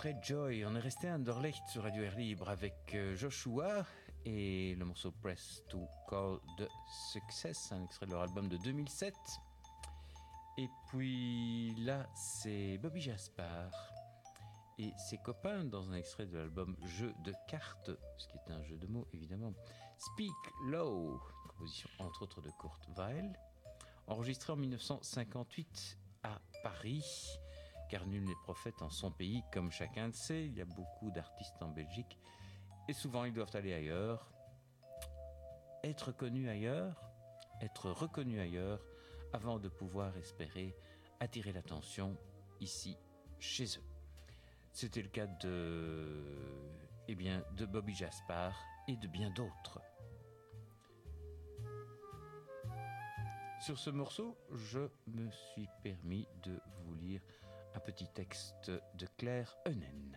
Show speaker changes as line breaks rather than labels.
après Joy, on est resté à Anderlecht sur Radio Air Libre avec Joshua et le morceau Press to Call the Success, un extrait de leur album de 2007. Et puis là, c'est Bobby Jaspar et ses copains dans un extrait de l'album Jeu de cartes, ce qui est un jeu de mots évidemment. Speak Low, composition entre autres de Kurt Weill, enregistré en 1958 à Paris. Car nul n'est prophète en son pays, comme chacun le sait. Il y a beaucoup d'artistes en Belgique et souvent ils doivent aller ailleurs, être connus ailleurs, être reconnus ailleurs, avant de pouvoir espérer attirer l'attention ici, chez eux. C'était le cas de Bobby Jaspar et de bien d'autres. Sur ce morceau, je me suis permis de vous lire un petit texte de Claire Eunen.